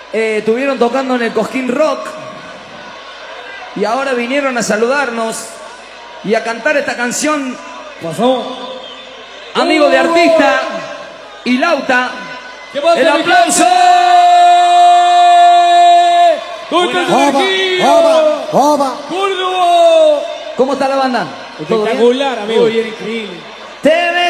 Estuvieron tocando en el Cosquín Rock y ahora vinieron a saludarnos y a cantar esta canción. Pasó. Amigo de artista y Lauta. ¡El aplauso! ¡Oba! ¿Cómo está la banda? Espectacular, amigo. Muy bien, increíble. Te